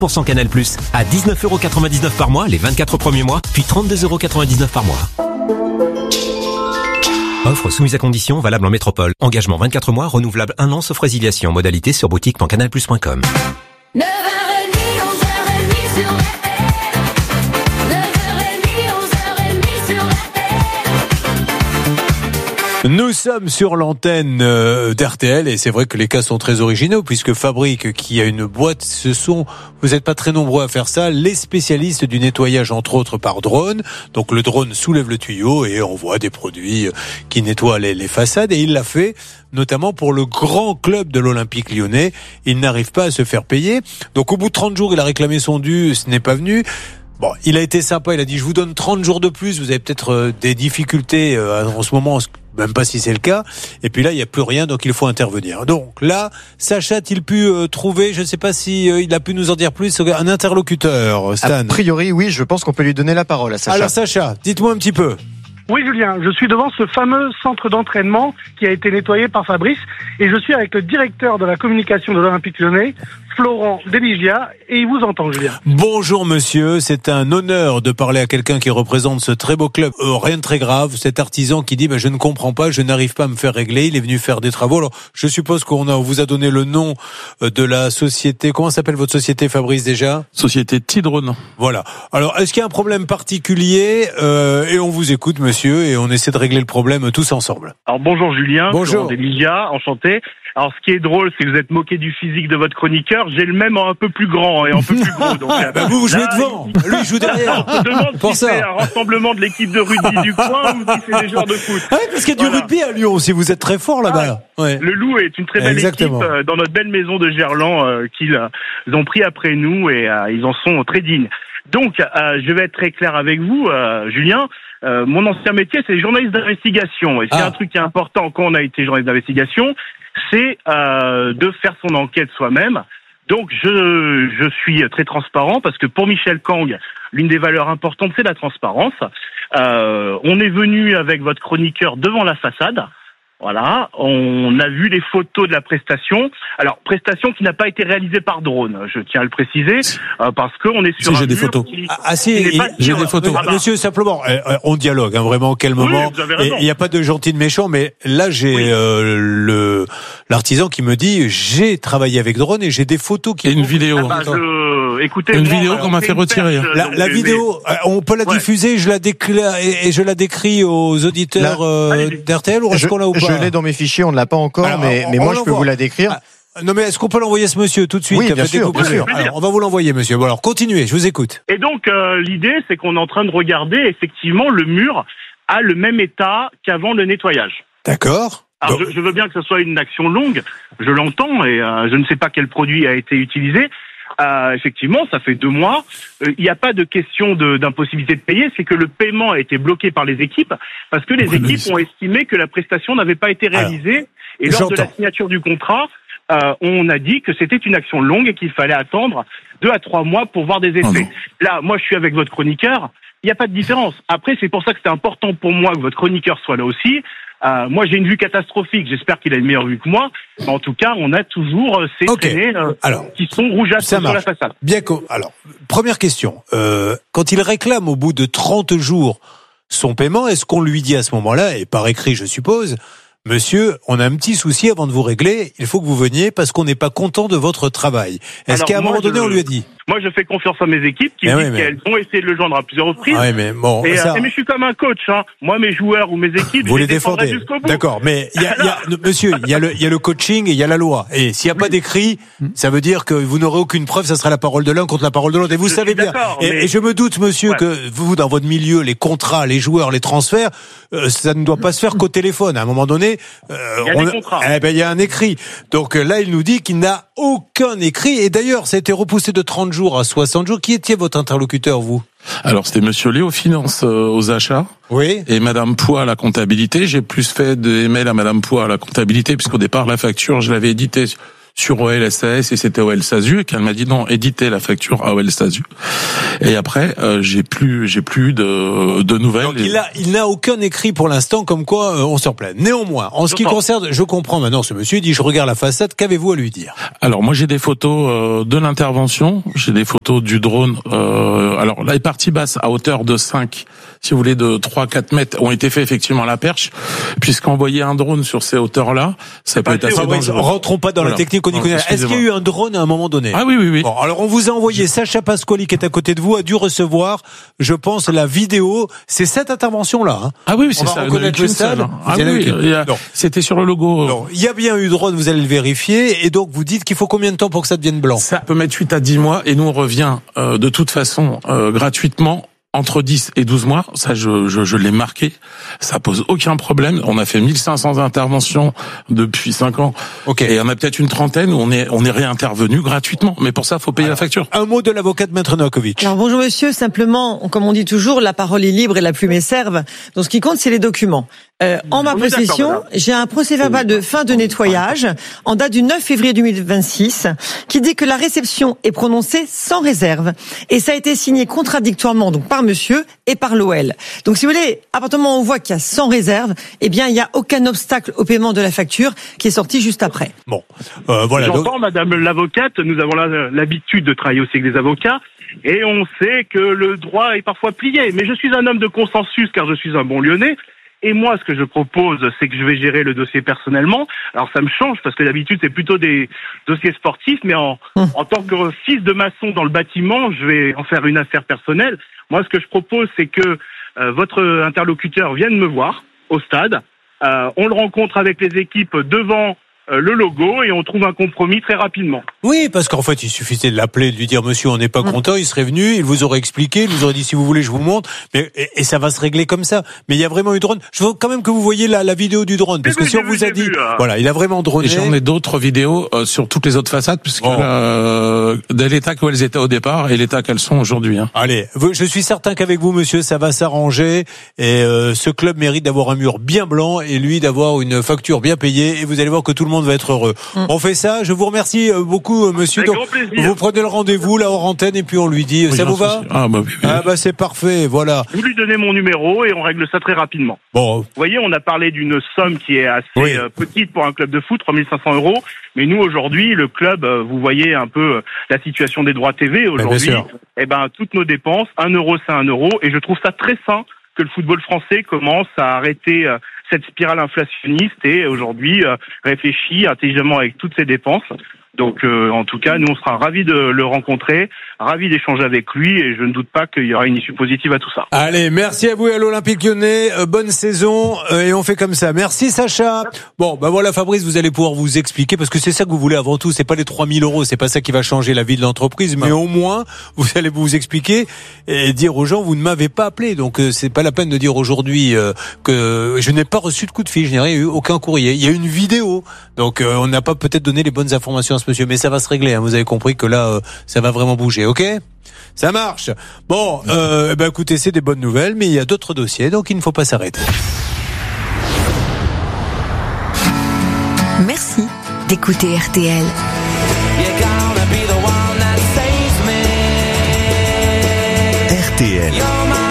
% Canal+, à 19,99€ par mois les 24 premiers mois, puis 32,99€ par mois. Offre soumise à conditions, valable en métropole. Engagement 24 mois, renouvelable 1 an, sauf résiliation. Modalité sur boutique.canalplus.com. 9h30, 11h30 sur RTL. 9h30, 11h30 sur RTL. Nous sommes sur l'antenne d'RTL et c'est vrai que les cas sont très originaux puisque Fabrique, qui a une boîte, vous n'êtes pas très nombreux à faire ça, les spécialistes du nettoyage entre autres par drone. Donc le drone soulève le tuyau et envoie des produits qui nettoient les façades, et il l'a fait notamment pour le grand club de l'Olympique Lyonnais. Il n'arrive pas à se faire payer. Donc au bout de 30 jours, il a réclamé son dû, ce n'est pas venu. Bon, il a été sympa, il a dit je vous donne 30 jours de plus, vous avez peut-être des difficultés en ce moment, même pas si c'est le cas. Et puis là, il n'y a plus rien, donc il faut intervenir. Donc là, Sacha a-t-il pu trouver, je ne sais pas si il a pu nous en dire plus, un interlocuteur, Stan? A priori, oui, je pense qu'on peut lui donner la parole à Sacha. Alors Sacha, dites-moi un petit peu. Oui Julien, je suis devant ce fameux centre d'entraînement qui a été nettoyé par Fabrice et je suis avec le directeur de la communication de l'Olympique Lyonnais, Florent Deligia, et il vous entend Julien. Bonjour monsieur, c'est un honneur de parler à quelqu'un qui représente ce très beau club. Rien de très grave, cet artisan qui dit je ne comprends pas, je n'arrive pas à me faire régler, il est venu faire des travaux. Alors je suppose qu'on vous a donné le nom de la société. Comment s'appelle votre société, Fabrice, déjà? Société Tidrone. Voilà. Alors est-ce qu'il y a un problème particulier et on vous écoute monsieur et on essaie de régler le problème tous ensemble. Alors bonjour Julien, bonjour Deligia, enchanté. Alors ce qui est drôle, c'est que vous êtes moqué du physique de votre chroniqueur. J'ai le même un peu plus grand et un peu plus gros. Donc, vous jouez devant, lui il joue derrière. On se demande si c'est un rassemblement de l'équipe de rugby du coin ou si c'est des joueurs de foot. Ah oui, parce qu'il y a du rugby à Lyon, si vous êtes très fort là-bas. Ouais. Le Loup est une très belle équipe dans notre belle maison de Gerland qu'ils ont pris après nous et ils en sont très dignes. Donc je vais être très clair avec vous, Julien. Mon ancien métier, c'est journaliste d'investigation. Et c'est un truc qui est important quand on a été journaliste d'investigation, c'est de faire son enquête soi-même. Donc je suis très transparent parce que pour Michel Kang, l'une des valeurs importantes, c'est la transparence. On est venu avec votre chroniqueur devant la façade. Voilà, on a vu les photos de la prestation. Alors, prestation qui n'a pas été réalisée par drone, je tiens à le préciser, parce qu'on est sur j'ai des photos. J'ai des photos. Monsieur, simplement, on dialogue, vraiment, quel moment. Oui, il n'y a pas de gentil de méchant, mais là, j'ai l'artisan qui me dit, j'ai travaillé avec drone et j'ai des photos qui... Et une vidéo. Écoutez, une vidéo qu'on m'a fait retirer. La vidéo, on peut la diffuser, je la décris aux auditeurs d'RTL, ou est-ce qu'on l'a ou pas? Je l'ai dans mes fichiers, on ne l'a pas encore, mais moi je peux vous la décrire. Non mais est-ce qu'on peut l'envoyer ce monsieur tout de suite? Oui, bien sûr. Alors, on va vous l'envoyer monsieur. Bon alors continuez, je vous écoute. Et donc l'idée c'est qu'on est en train de regarder, effectivement le mur a le même état qu'avant le nettoyage. D'accord. Alors je veux bien que ce soit une action longue, je l'entends, et je ne sais pas quel produit a été utilisé. Effectivement, ça fait 2 mois. Il n'y a pas de question d'impossibilité de payer, c'est que le paiement a été bloqué par les équipes parce que les équipes ont estimé que la prestation n'avait pas été réalisée. Et lors de la signature du contrat, on a dit que c'était une action longue et qu'il fallait attendre 2 à 3 mois pour voir des effets. Là, moi, je suis avec votre chroniqueur. Il n'y a pas de différence. Après, c'est pour ça que c'est important pour moi que votre chroniqueur soit là aussi. Moi, j'ai une vue catastrophique. J'espère qu'il a une meilleure vue que moi. Mais en tout cas, on a toujours ces traînées qui sont rougeâtres sur la façade. Bien. Alors, première question. Quand il réclame au bout de 30 jours son paiement, est-ce qu'on lui dit à ce moment-là, et par écrit, je suppose, monsieur, on a un petit souci avant de vous régler, il faut que vous veniez parce qu'on n'est pas content de votre travail. Est-ce qu'à un moment donné, on lui a dit? Moi, je fais confiance à mes équipes qui disent qu'elles vont essayer de le joindre à plusieurs reprises. Oui, mais bon. Mais je suis comme un coach, Moi, mes joueurs ou mes équipes, vous je les défendez jusqu'au bout. D'accord, mais monsieur, il y a le coaching et il y a la loi. Et s'il n'y a pas d'écrit, ça veut dire que vous n'aurez aucune preuve, ça sera la parole de l'un contre la parole de l'autre. Et vous savez bien. Et je me doute, monsieur, que vous, dans votre milieu, les contrats, les joueurs, les transferts, ça ne doit pas se faire qu'au téléphone. À un moment donné, il y a un écrit. Donc là, il nous dit qu'il n'a aucun écrit. Et d'ailleurs, ça a été repoussé de 30 jours à 60 jours. Qui était votre interlocuteur, vous? Alors, c'était monsieur Léo Finance aux achats. Oui. Et madame Poix à la comptabilité. J'ai plus fait des mails à madame Poix à la comptabilité, puisqu'au départ, la facture, je l'avais éditée sur OLSS et c'était OL-SASU et qu'elle m'a dit non, éditez la facture à OL-SASU. Et après, j'ai plus eu de nouvelles. Donc, il n'a aucun écrit pour l'instant comme quoi on se replaît. Néanmoins, en ce qui concerne, je comprends maintenant ce monsieur, il dit je regarde la façade, qu'avez-vous à lui dire? Alors moi j'ai des photos de l'intervention, j'ai des photos du drone. Alors les parties basses à hauteur de 5, si vous voulez, de 3-4 mètres ont été faits effectivement à la perche, puisqu'envoyer un drone sur ces hauteurs-là, ça peut être assez dangereux. Rentrons pas dans la technique, on y connaît. Est-ce qu'il y a eu un drone à un moment donné? Ah oui. Bon, alors on vous a envoyé, Sacha Pasquali qui est à côté de vous a dû recevoir, je pense, la vidéo. C'est cette intervention-là. Hein. Ah oui, c'est ça. Reconnaître le stade. Ah oui, c'était sur le logo. Non, il y a bien eu drone, vous allez le vérifier, et donc vous dites qu'il faut combien de temps pour que ça devienne blanc? Ça peut mettre 8 à 10 mois, et nous on revient de toute façon gratuitement entre 10 et 12 mois, ça je l'ai marqué, ça pose aucun problème. On a fait 1500 interventions depuis 5 ans. Okay. Et on a peut-être une trentaine où on est réintervenu gratuitement, mais pour ça faut payer la facture. Un mot de l'avocate Maître Novakovic. Alors bonjour monsieur, simplement, comme on dit toujours, la parole est libre et la plume est serve. Donc ce qui compte c'est les documents. En ma possession, j'ai un procès-verbal de fin de nettoyage en date du 9 février 2026 qui dit que la réception est prononcée sans réserve et ça a été signé contradictoirement donc par monsieur et par l'OL. Donc si vous voulez, à partir du moment où on voit qu'il y a sans réserve, eh bien il n'y a aucun obstacle au paiement de la facture qui est sorti juste après. Bon, voilà. J'entends madame l'avocate, nous avons l'habitude de travailler aussi avec des avocats et on sait que le droit est parfois plié. Mais je suis un homme de consensus car je suis un bon Lyonnais. Et moi, ce que je propose, c'est que je vais gérer le dossier personnellement. Alors, ça me change parce que d'habitude, c'est plutôt des dossiers sportifs. Mais en tant que fils de maçon dans le bâtiment, je vais en faire une affaire personnelle. Moi, ce que je propose, c'est que votre interlocuteur vienne me voir au stade. On le rencontre avec les équipes devant le logo et on trouve un compromis très rapidement. Oui, parce qu'en fait, il suffisait de l'appeler, de lui dire monsieur, on n'est pas content, il serait venu, il vous aurait expliqué, il vous aurait dit si vous voulez, je vous montre, mais et ça va se régler comme ça. Mais il y a vraiment eu drone. Je veux quand même que vous voyez la vidéo du drone, parce que si on vous a dit, voilà, il a vraiment droné. Et j'en ai d'autres vidéos sur toutes les autres façades, puisque de l'état où elles étaient au départ et l'état qu'elles sont aujourd'hui. Hein. Allez, je suis certain qu'avec vous, monsieur, ça va s'arranger et ce club mérite d'avoir un mur bien blanc et lui d'avoir une facture bien payée et vous allez voir que tout le monde va être heureux. On fait ça. Je vous remercie beaucoup, monsieur. Donc, vous prenez le rendez-vous là hors antenne et puis on lui dit. Oui, ça vous va? C'est parfait. Voilà. Vous lui donnez mon numéro et on règle ça très rapidement. Bon. Vous voyez, on a parlé d'une somme qui est assez petite pour un club de foot, 3500 €. Mais nous aujourd'hui, le club, vous voyez un peu la situation des droits TV aujourd'hui. Toutes nos dépenses, 1 € c'est 1 € et je trouve ça très sain que le football français commence à arrêter cette spirale inflationniste et aujourd'hui réfléchit intelligemment avec toutes ses dépenses. Donc en tout cas, nous on sera ravis de le rencontrer, ravis d'échanger avec lui et je ne doute pas qu'il y aura une issue positive à tout ça. Allez, merci à vous et à l'Olympique Lyonnais, bonne saison et on fait comme ça. Merci Sacha. Bon, voilà Fabrice, vous allez pouvoir vous expliquer parce que c'est ça que vous voulez avant tout, c'est pas les 3000 €, c'est pas ça qui va changer la vie de l'entreprise, mais au moins vous allez vous expliquer et dire aux gens vous ne m'avez pas appelé. Donc c'est pas la peine de dire aujourd'hui que je n'ai pas reçu de coup de fil, je n'ai eu aucun courrier. Il y a une vidéo. Donc on n'a pas peut-être donné les bonnes informations à ce monsieur, mais ça va se régler, hein. Vous avez compris que là ça va vraiment bouger, ok? Ça marche. Bon, écoutez, c'est des bonnes nouvelles, mais il y a d'autres dossiers, donc il ne faut pas s'arrêter. Merci d'écouter RTL. RTL,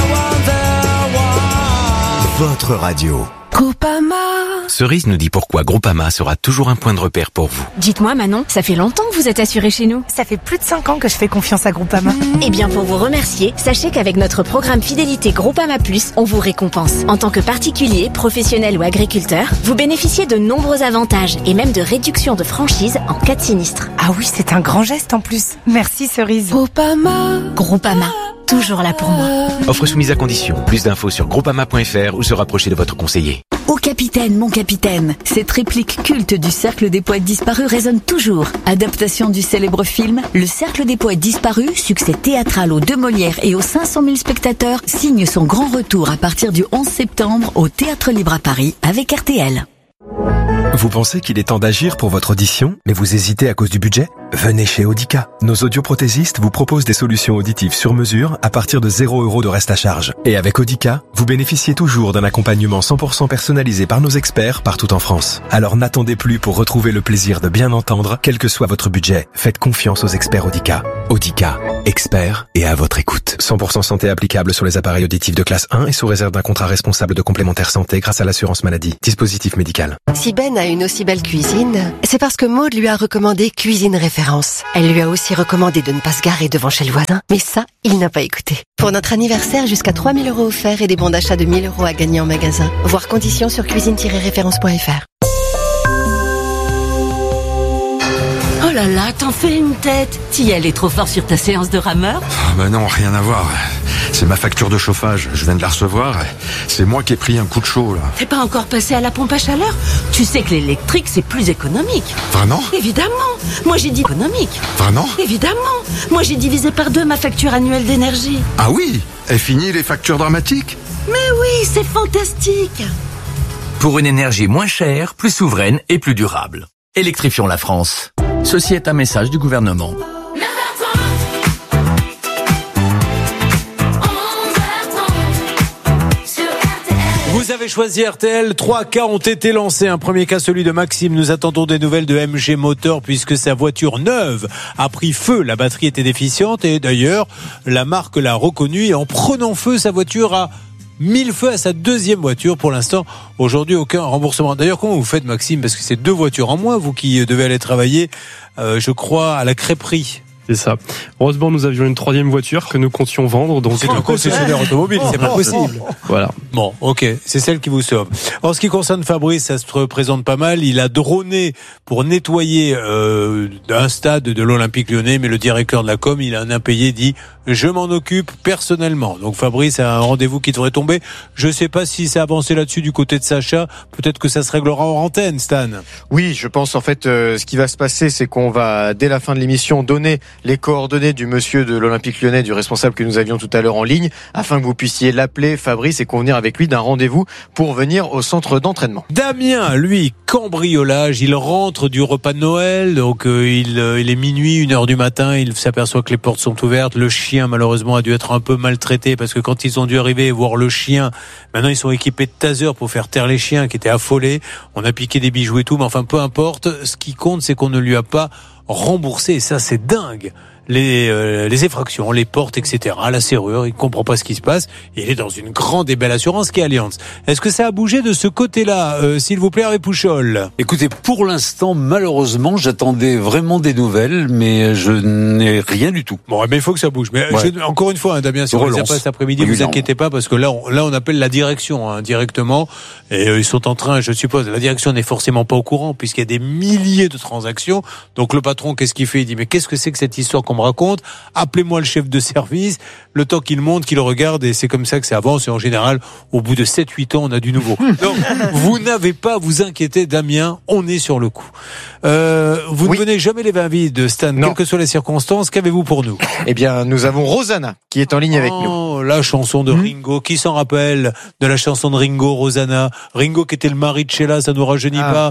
votre radio. Groupama. Cerise nous dit pourquoi Groupama sera toujours un point de repère pour vous. Dites-moi Manon, ça fait longtemps que vous êtes assuré chez nous. Ça fait plus de 5 ans que je fais confiance à Groupama. Eh bien pour vous remercier, sachez qu'avec notre programme Fidélité Groupama Plus, on vous récompense. En tant que particulier, professionnel ou agriculteur, vous bénéficiez de nombreux avantages et même de réductions de franchise en cas de sinistre. Ah oui, c'est un grand geste en plus. Merci Cerise. Groupama, toujours là pour moi. Offre soumise à condition. Plus d'infos sur groupama.fr ou se rapprocher de votre conseiller. Ô capitaine, mon capitaine, cette réplique culte du Cercle des poètes disparus résonne toujours. Adaptation du célèbre film, Le Cercle des poètes disparus, succès théâtral aux 2 Molières et aux 500 000 spectateurs, signe son grand retour à partir du 11 septembre au Théâtre Libre à Paris avec RTL. Vous pensez qu'il est temps d'agir pour votre audition, mais vous hésitez à cause du budget ? Venez chez Audica. Nos audioprothésistes vous proposent des solutions auditives sur mesure à partir de 0 € de reste à charge. Et avec Audica, vous bénéficiez toujours d'un accompagnement 100% personnalisé par nos experts partout en France. Alors n'attendez plus pour retrouver le plaisir de bien entendre, quel que soit votre budget. Faites confiance aux experts Audica. Audica, experts et à votre écoute. 100% santé applicable sur les appareils auditifs de classe 1 et sous réserve d'un contrat responsable de complémentaire santé grâce à l'assurance maladie. Dispositif médical. Si Ben a une aussi belle cuisine, c'est parce que Maud lui a recommandé Cuisine Référence. Elle lui a aussi recommandé de ne pas se garer devant chez le voisin, mais ça, il n'a pas écouté. Pour notre anniversaire, jusqu'à 3 000 € offerts et des bons d'achat de 1 000 € à gagner en magasin. Voir conditions sur cuisine-référence.fr. Oh là là, t'en fais une tête. T'y allais trop fort sur ta séance de rameur? Bah non, rien à voir. C'est ma facture de chauffage, je viens de la recevoir. C'est moi qui ai pris un coup de chaud, là. T'es pas encore passé à la pompe à chaleur? Tu sais que l'électrique, c'est plus économique. Vraiment? Évidemment. Moi, j'ai dit économique. Vraiment? Évidemment. Moi, j'ai divisé par 2 ma facture annuelle d'énergie. Ah oui? Et fini les factures dramatiques? Mais oui, c'est fantastique. Pour une énergie moins chère, plus souveraine et plus durable. Électrifions la France. Ceci est un message du gouvernement. Vous avez choisi RTL, 3 cas ont été lancés. Un premier cas, celui de Maxime. Nous attendons des nouvelles de MG Motor puisque sa voiture neuve a pris feu. La batterie était déficiente et d'ailleurs, la marque l'a reconnue et en prenant feu, sa voiture a mis le feu à sa deuxième voiture. Pour l'instant, aujourd'hui, aucun remboursement. D'ailleurs, comment vous faites, Maxime? Parce que c'est 2 voitures en moins, vous qui devez aller travailler, je crois, à la crêperie. C'est ça. Heureusement, nous avions une 3e voiture que nous comptions vendre. Donc c'est un concessionnaire automobile, c'est pas possible. Voilà. Bon, ok, c'est celle qui vous sauve. En ce qui concerne Fabrice, ça se représente pas mal. Il a droné pour nettoyer un stade de l'Olympique Lyonnais, mais le directeur de la com, il a un impayé, dit je m'en occupe personnellement. Donc Fabrice a un rendez-vous qui devrait tomber. Je sais pas si ça a avancé là-dessus du côté de Sacha. Peut-être que ça se réglera en antenne, Stan. Oui, je pense en fait ce qui va se passer, c'est qu'on va dès la fin de l'émission donner les coordonnées du monsieur de l'Olympique Lyonnais, du responsable que nous avions tout à l'heure en ligne, afin que vous puissiez l'appeler, Fabrice, et convenir avec lui d'un rendez-vous pour venir au centre d'entraînement. Damien, lui, cambriolage, il rentre du repas de Noël, donc il est minuit, 1h du matin, il s'aperçoit que les portes sont ouvertes, le chien malheureusement a dû être un peu maltraité parce que quand ils ont dû arriver et voir le chien, maintenant ils sont équipés de tasers pour faire taire les chiens qui étaient affolés, on a piqué des bijoux et tout, mais enfin peu importe, ce qui compte c'est qu'on ne lui a pas remboursé, et ça c'est dingue. Les effractions, les portes, etc. La serrure, il comprend pas ce qui se passe. Il est dans une grande et belle assurance qui est Allianz. Est-ce que ça a bougé de ce côté-là, s'il vous plaît, Hervé Pouchol? Écoutez, pour l'instant, malheureusement, j'attendais vraiment des nouvelles, mais je n'ai rien du tout. Bon, mais il faut que ça bouge. Mais encore une fois, Damien, si on ne les a pas cet après-midi, vous inquiétez pas, parce que là, on appelle la direction directement, et ils sont en train, je suppose, la direction n'est forcément pas au courant, puisqu'il y a des milliers de transactions. Donc le patron, qu'est-ce qu'il fait? Il dit, mais qu'est-ce que c'est que cette histoire qu'on me raconte? Appelez-moi le chef de service, le temps qu'il monte, qu'il regarde, et c'est comme ça que ça avance, et en général, au bout de 7-8 ans, on a du nouveau. Donc, vous n'avez pas à vous inquiéter, Damien, on est sur le coup. Vous ne venez jamais les 20 vides, Stan, quelles que soient les circonstances, qu'avez-vous pour nous? Eh bien, nous avons Rosanna, qui est en ligne avec nous. La chanson de Ringo, qui s'en rappelle de la chanson de Ringo, Rosanna? Ringo qui était le mari de Sheila, ça nous rajeunit pas.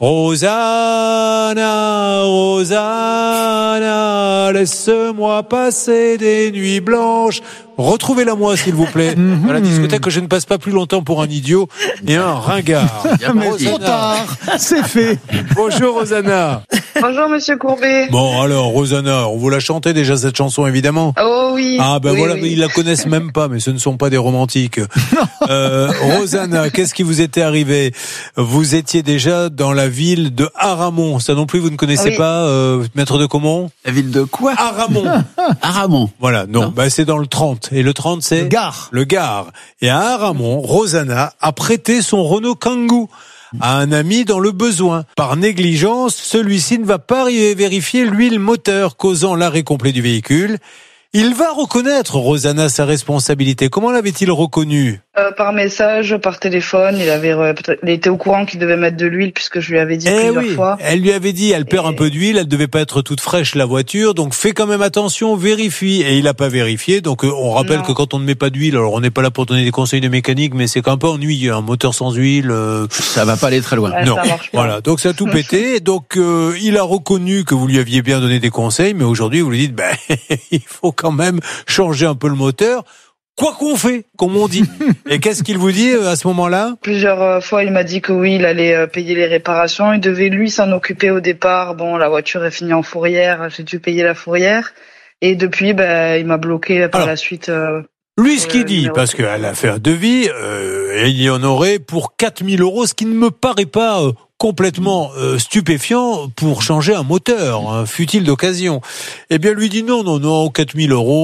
Rosanna, Rosanna, laisse-moi passer des nuits blanches. Retrouvez-la moi, s'il vous plaît, à la discothèque, que je ne passe pas plus longtemps pour un idiot et un ringard. Mais trop tard, c'est fait. Bonjour Rosanna. Bonjour Monsieur Courbet. Bon alors Rosanna, on vous l'a chanté déjà cette chanson évidemment. Oh oui. Ah ben oui, voilà, oui. Ils la connaissent même pas, mais ce ne sont pas des romantiques. Rosanna, qu'est-ce qui vous était arrivé? Vous étiez déjà dans la ville de Aramon. Ça non plus, vous ne connaissez pas, Maître de Comont? La ville de quoi? Aramon. Aramon. Voilà, non. Bah, c'est dans le 30. Et le 30, c'est? Le Gard. Et à Aramon, Rosanna a prêté son Renault Kangoo à un ami dans le besoin. Par négligence, celui-ci ne va pas vérifier l'huile moteur, causant l'arrêt complet du véhicule. Il va reconnaître, Rosanna, sa responsabilité. Comment l'avait-il reconnu ? Par message, par téléphone, il était au courant qu'il devait mettre de l'huile puisque je lui avais dit plusieurs fois. Elle lui avait dit, elle perd un peu d'huile, elle devait pas être toute fraîche la voiture, donc fais quand même attention, vérifie. Et il a pas vérifié, donc on rappelle que quand on ne met pas d'huile, alors on n'est pas là pour donner des conseils de mécanique, mais c'est quand même un peu ennuyeux, un moteur sans huile. Ça va pas aller très loin. Ouais, non, ça marche pas. voilà, donc ça a tout pété. Donc il a reconnu que vous lui aviez bien donné des conseils, mais aujourd'hui vous lui dites, il faut quand même changer un peu le moteur. Quoi qu'on fait, comme on dit. Et qu'est-ce qu'il vous dit à ce moment-là ? Plusieurs fois, il m'a dit que oui, il allait payer les réparations. Il devait, lui, s'en occuper au départ. Bon, la voiture est finie en fourrière. J'ai dû payer la fourrière. Et depuis, il m'a bloqué par la suite. Lui, ce qu'il dit, parce qu'elle a fait un devis, et il y en aurait pour 4 000 €, ce qui ne me paraît pas complètement stupéfiant pour changer un moteur, fut-il d'occasion. Eh bien, lui dit non, 4 000 €.